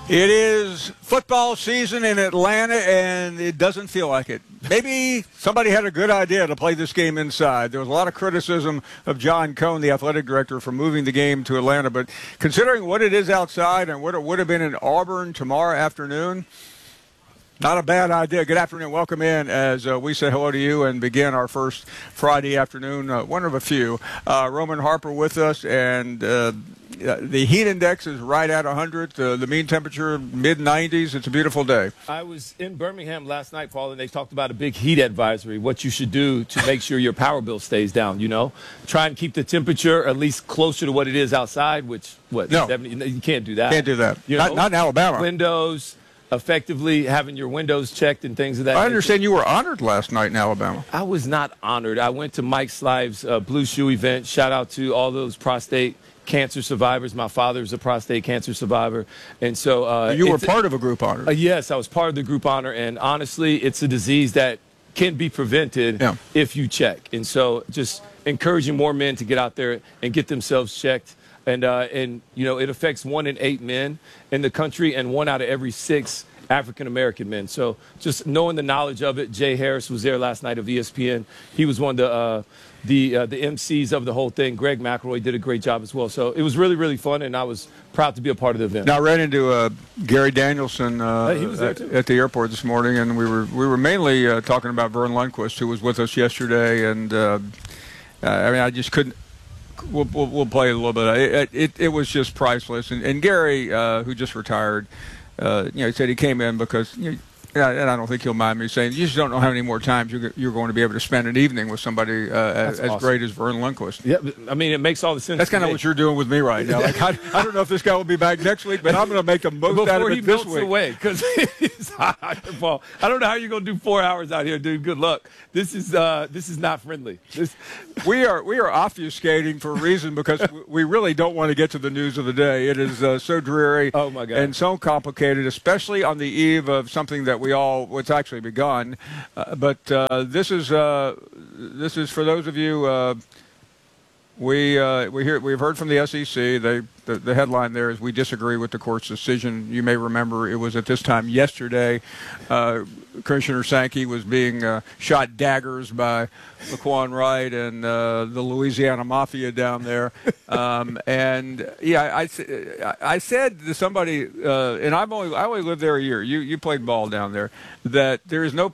It is football season in Atlanta, and it doesn't feel like it. Maybe somebody had a good idea to play this game inside. There was a lot of criticism of John Cohn, the athletic director, for moving the game to Atlanta. But considering what it is outside and what it would have been in Auburn tomorrow afternoon, not a bad idea. Good afternoon. Welcome in as we say hello to you and begin our first Friday afternoon, one of a few. Roman Harper with us, and the heat index is right at 100. The mean temperature, mid-90s. It's a beautiful day. I was in Birmingham last night, Paul, and they talked about a big heat advisory, what you should do to make sure your power bill stays down, you know. Try and keep the temperature at least closer to what it is outside, which, what, no. 70? You can't do that. Can't do that. Not in Alabama. Windows. Effectively having your windows checked and things of that I understand you were honored last night in Alabama. I was not honored. I went to Mike Slive's Blue Shoe event. Shout out to all those prostate cancer survivors. My father's a prostate cancer survivor. And so you were part of a group honor. Yes, I was part of the group honor. And honestly, it's a disease that can be prevented if you check. And so just encouraging more men to get out there and get themselves checked. And you know, it affects 1 in 8 men in the country and 1 out of every 6 African-American men. So just knowing the knowledge of it, Jay Harris was there last night of ESPN. He was one of the MCs of the whole thing. Greg McElroy did a great job as well. So it was really, really fun, and I was proud to be a part of the event. Now, I ran into Gary Danielson he was there too. at the airport this morning, and we were mainly talking about Vern Lundquist, who was with us yesterday, and I mean, I just couldn't. We'll play a little bit. It was just priceless. And Gary, who just retired, he said he came in because, and I don't think he'll mind me saying, you just don't know how many more times you're going to be able to spend an evening with somebody as awesome. Great as Vern Lundquist. Yeah, I mean, it makes all the sense. That's kind of what you're doing with me right now. Like, I don't know if this guy will be back next week, but I'm going to make the most out of it this week. Away, because it's hot, Paul. I don't know how you're going to do 4 hours out here, dude. Good luck. This is not friendly. We are obfuscating for a reason because we really don't want to get to the news of the day. It is so dreary and so complicated, especially on the eve of something that it's actually begun. But this is for those of you. We've heard from the SEC. The headline there is, "We disagree with the court's decision." You may remember it was at this time yesterday. Commissioner Sankey was being shot daggers by Laquan Wright and the Louisiana Mafia down there. And yeah, I said to somebody, and I only lived there a year. You played ball down there. That there is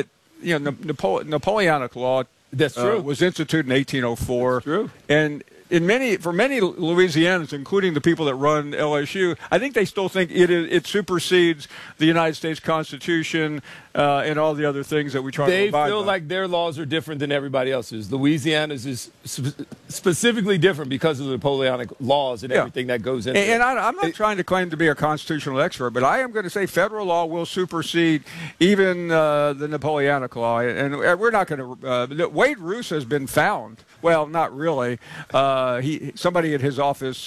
Napoleonic law. That's true. Was instituted in 1804. That's true. And for many Louisianans, including the people that run LSU, I think they still think it supersedes the United States Constitution and all the other things that we try to abide by. They feel like their laws are different than everybody else's. Louisiana's is specifically different because of the Napoleonic laws and everything that goes into it. And I'm not trying to claim to be a constitutional expert, but I am going to say federal law will supersede even the Napoleonic law. And we're not going to Wade Roos has been found. Well, not really. Somebody at his office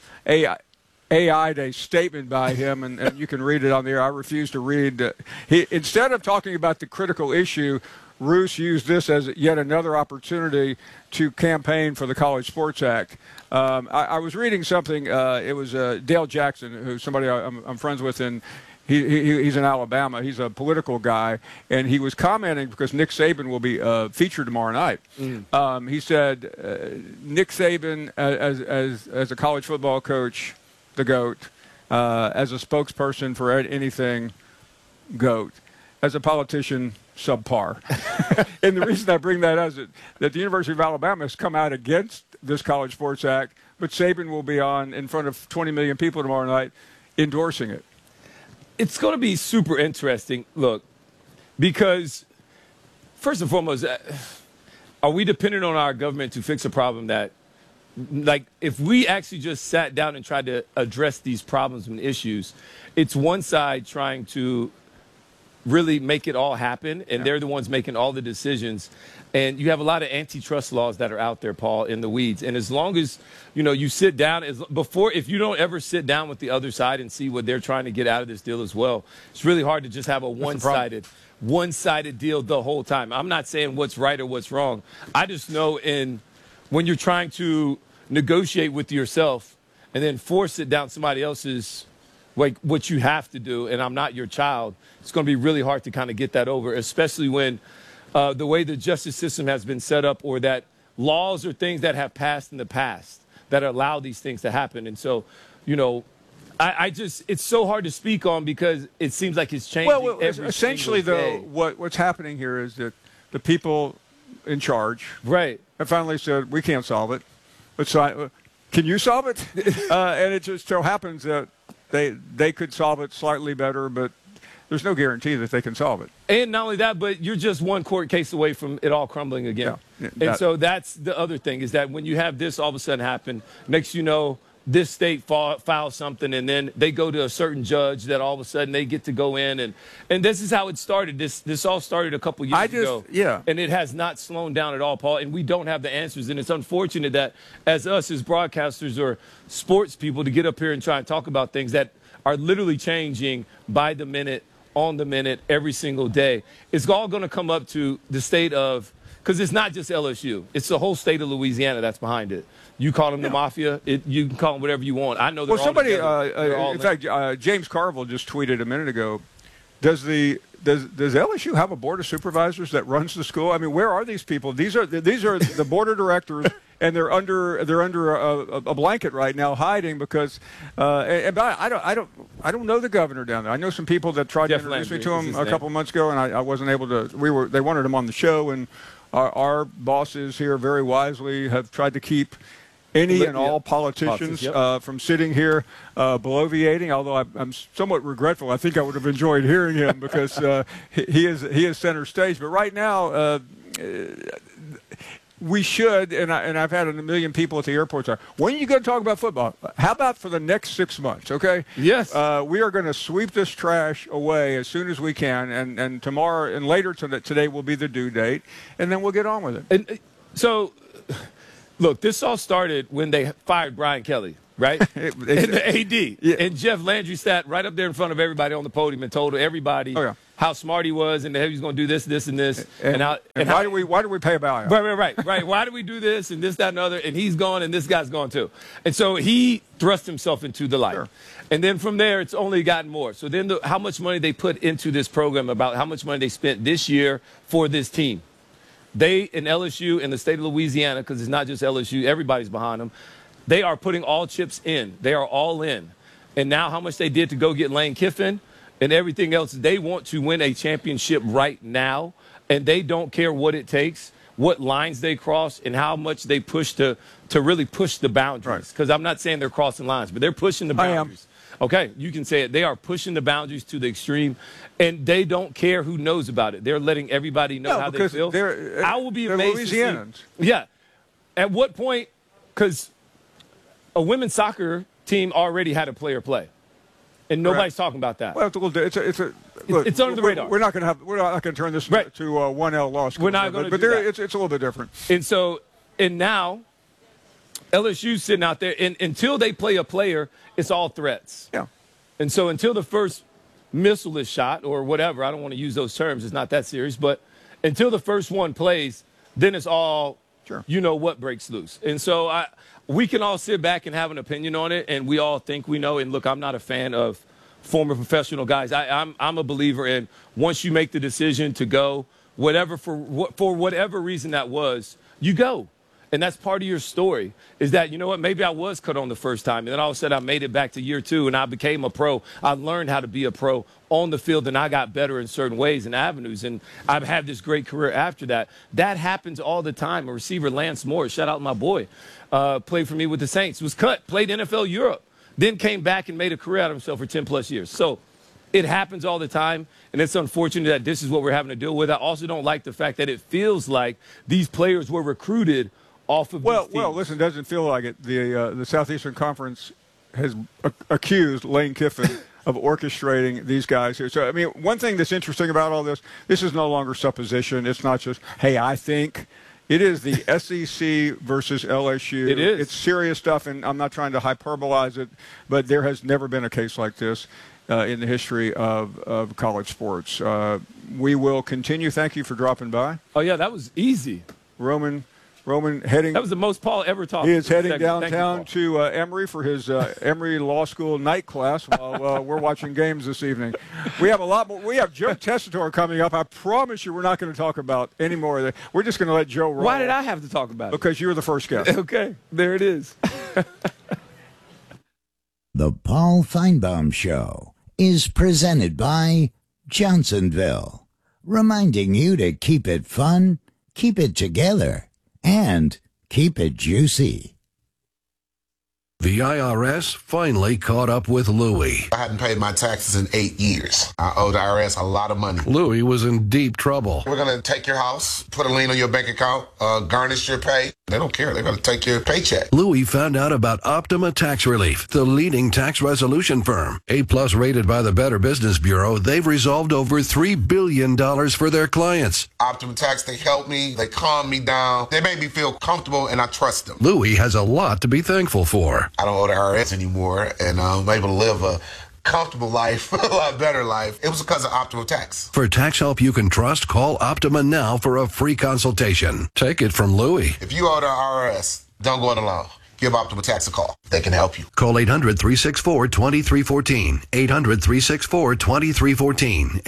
AI'd a statement by him, and you can read it on there. I refuse to read. Instead of talking about the critical issue, Roos used this as yet another opportunity to campaign for the College Sports Act. I was reading something. It was Dale Jackson, who's somebody I'm friends with, and he's in Alabama. He's a political guy, and he was commenting because Nick Saban will be featured tomorrow night. He said Nick Saban as a college football coach, the GOAT, as a spokesperson for anything, GOAT, as a politician, subpar. And the reason I bring that up is that the University of Alabama has come out against this College Sports Act, but Saban will be on in front of 20 million people tomorrow night endorsing it. It's going to be super interesting, look, because first and foremost, are we dependent on our government to fix a problem that, like, if we actually just sat down and tried to address these problems and issues, it's one side trying to really make it all happen, and they're the ones making all the decisions. And you have a lot of antitrust laws that are out there, Paul, in the weeds. And as long as, you sit down, if you don't ever sit down with the other side and see what they're trying to get out of this deal as well, it's really hard to just have a one-sided deal the whole time. I'm not saying what's right or what's wrong. I just know when you're trying to negotiate with yourself and then force it down somebody else's like what you have to do, and I'm not your child, it's going to be really hard to kind of get that over, especially when the way the justice system has been set up, or that laws or things that have passed in the past that allow these things to happen. And so, you know, I just, it's so hard to speak on because it seems like it's changing. Well, every essentially, single though, day. what's happening here is that the people in charge Right. have finally said, we can't solve it. Can you solve it? And it just so happens that they could solve it slightly better, but there's no guarantee that they can solve it. And not only that, but you're just one court case away from it all crumbling again. Yeah, and so that's the other thing, is that when you have this all of a sudden happen, next you know, this state files something, and then they go to a certain judge that all of a sudden they get to go in. And this is how it started. This all started a couple years ago. Yeah. And it has not slowed down at all, Paul. And we don't have the answers. And it's unfortunate that as us, as broadcasters or sports people, to get up here and try and talk about things that are literally changing by the minute, on the minute, every single day. It's all going to come up to the state of, because it's not just LSU. It's the whole state of Louisiana that's behind it. You call them the mafia. You can call them whatever you want. I know they're all in fact, James Carville just tweeted a minute ago, does LSU have a board of supervisors that runs the school? I mean, where are these people? These are the board of directors, and they're under a blanket right now, hiding because. And I don't know the governor down there. I know some people that tried Jeff to introduce me Landry to him a couple of months ago, and I wasn't able to. They wanted him on the show, and our bosses here very wisely have tried to keep any and all politicians from sitting here bloviating, although I'm somewhat regretful. I think I would have enjoyed hearing him because he is center stage. But right now, we should, and I've had a million people at the airport say, when are you going to talk about football? How about for the next 6 months, okay? Yes. We are going to sweep this trash away as soon as we can, and tomorrow and later today will be the due date, and then we'll get on with it. And so, look, this all started when they fired Brian Kelly, right? And the AD. Yeah. And Jeff Landry sat right up there in front of everybody on the podium and told everybody how smart he was and that he was going to do this, this, and this. And why do we pay a buyout? Right. Why do we do this and this, that, and other? And he's gone and this guy's gone too. And so he thrust himself into the light. Sure. And then from there, it's only gotten more. So then how much money they put into this program, about how much money they spent this year for this team. They, in LSU and the state of Louisiana, because it's not just LSU, everybody's behind them, they are putting all chips in. They are all in. And now how much they did to go get Lane Kiffin and everything else, they want to win a championship right now, and they don't care what it takes, what lines they cross, and how much they push to really push the boundaries. Because I'm not saying they're crossing lines, but they're pushing the boundaries. Okay, you can say it. They are pushing the boundaries to the extreme, and they don't care who knows about it. They're letting everybody know how they feel. I will be amazed to see. Yeah. At what point, because a women's soccer team already had a player play, and nobody's talking about that. Well, it's a little. It's under the radar. We're not going to turn this to 1L law school. We're not going to do that. It's a little bit different. And now LSU's sitting out there, and until they play a player, it's all threats. Yeah. And so until the first missile is shot or whatever, I don't want to use those terms, it's not that serious, but until the first one plays, then it's all, you know what breaks loose. And so we can all sit back and have an opinion on it, and we all think we know. And look, I'm not a fan of former professional guys. I'm a believer in once you make the decision to go, whatever for whatever reason that was, you go. And that's part of your story, is that, you know what, maybe I was cut on the first time, and then all of a sudden I made it back to year 2, and I became a pro. I learned how to be a pro on the field, and I got better in certain ways and avenues, and I've had this great career after that. That happens all the time. A receiver, Lance Moore, shout out my boy, played for me with the Saints, was cut, played NFL Europe, then came back and made a career out of himself for 10-plus years. So it happens all the time, and it's unfortunate that this is what we're having to deal with. I also don't like the fact that it feels like these players were recruited off of well, listen, it doesn't feel like it. The Southeastern Conference has accused Lane Kiffin of orchestrating these guys here. So, I mean, one thing that's interesting about all this is no longer supposition. It's not just, hey, I think. It is the SEC versus LSU. It is. It's serious stuff, and I'm not trying to hyperbolize it, but there has never been a case like this in the history of college sports. We will continue. Thank you for dropping by. Oh, yeah, that was easy. Roman Roman heading. That was the most Paul ever talked. He is heading Thank you, downtown to Emory for his Emory Law School night class while we're watching games this evening. We have a lot more. We have Joe Tessitore coming up. I promise you we're not going to talk about any more of that. We're just going to let Joe roll. Why did I have to talk about it? Because you were the first guest. Okay, there it is. The Paul Feinbaum Show is presented by Johnsonville, reminding you to keep it fun, keep it together, and keep it juicy. The IRS finally caught up with Louie. I hadn't paid my taxes in 8 years. I owed the IRS a lot of money. Louie was in deep trouble. We're going to take your house, put a lien on your bank account, garnish your pay. They don't care. They're going to take your paycheck. Louie found out about Optima Tax Relief, the leading tax resolution firm. A-plus rated by the Better Business Bureau, they've resolved over $3 billion for their clients. Optima Tax, they help me. They calm me down. They make me feel comfortable, and I trust them. Louie has a lot to be thankful for. I don't owe the IRS anymore, and I'm able to live a comfortable life, a lot better life. It was because of Optima Tax. For tax help you can trust, call Optima now for a free consultation. Take it from Louie. If you owe the IRS, don't go it alone. Give Optima Tax a call. They can help you. Call 800-364-2314. 800-364-2314.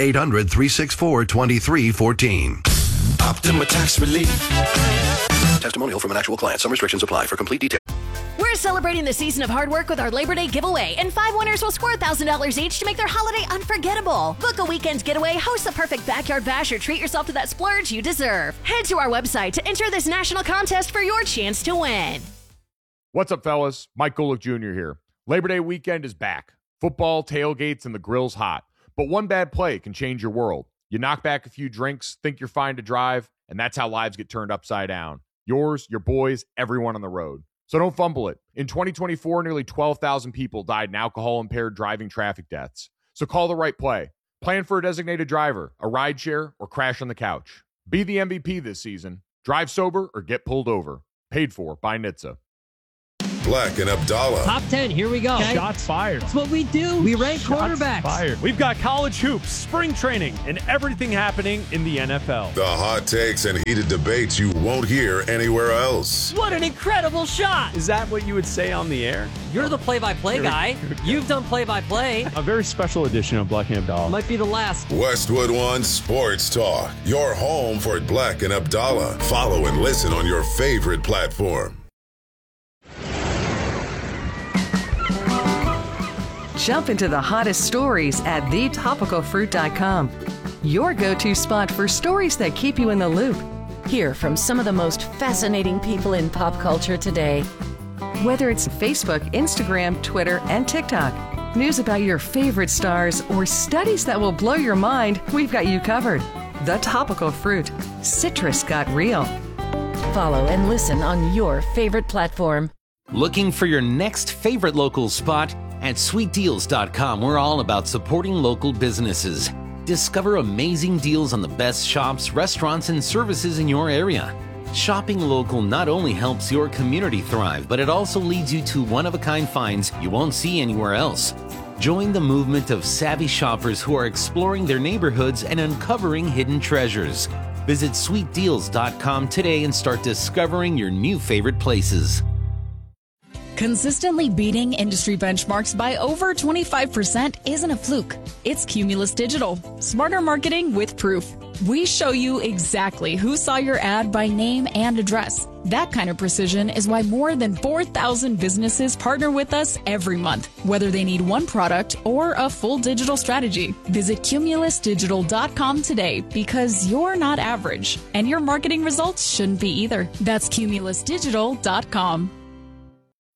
800-364-2314. Optima Tax Relief. Testimonial from an actual client. Some restrictions apply. For complete details. We're celebrating the season of hard work with our Labor Day giveaway, and 5 winners will score $1,000 each to make their holiday unforgettable. Book a weekend getaway, host the perfect backyard bash, or treat yourself to that splurge you deserve. Head to our website to enter this national contest for your chance to win. What's up, fellas? Mike Golick Jr. here. Labor Day weekend is back. Football, tailgates, and the grill's hot. But one bad play can change your world. You knock back a few drinks, think you're fine to drive, and that's how lives get turned upside down. Yours, your boys, everyone on the road. So don't fumble it. In 2024, nearly 12,000 people died in alcohol-impaired driving traffic deaths. So call the right play. Plan for a designated driver, a rideshare, or crash on the couch. Be the MVP this season. Drive sober or get pulled over. Paid for by NHTSA. Black and Abdallah. Top 10, here we go. Okay. Shots fired. That's what we do. We rank quarterbacks. Fired. We've got college hoops, spring training, and everything happening in the NFL. The hot takes and heated debates you won't hear anywhere else. What an incredible shot. Is that what you would say on the air? You're the play-by-play guy. You've done play-by-play. A very special edition of Black and Abdallah. Might be the last. Westwood One Sports Talk. Your home for Black and Abdallah. Follow and listen on your favorite platform. Jump into the hottest stories at thetopicalfruit.com. Your go-to spot for stories that keep you in the loop. Hear from some of the most fascinating people in pop culture today. Whether it's Facebook, Instagram, Twitter, and TikTok, news about your favorite stars, or studies that will blow your mind, we've got you covered. The Topical Fruit. Citrus got real. Follow and listen on your favorite platform. Looking for your next favorite local spot? At sweetdeals.com, we're all about supporting local businesses. Discover amazing deals on the best shops, restaurants, and services in your area. Shopping local not only helps your community thrive, but it also leads you to one-of-a-kind finds you won't see anywhere else. Join the movement of savvy shoppers who are exploring their neighborhoods and uncovering hidden treasures. Visit sweetdeals.com today and start discovering your new favorite places. Consistently beating industry benchmarks by over 25% isn't a fluke. It's Cumulus Digital. Smarter marketing with proof. We show you exactly who saw your ad by name and address. That kind of precision is why more than 4,000 businesses partner with us every month, whether they need one product or a full digital strategy. Visit cumulusdigital.com today because you're not average, and your marketing results shouldn't be either. That's cumulusdigital.com.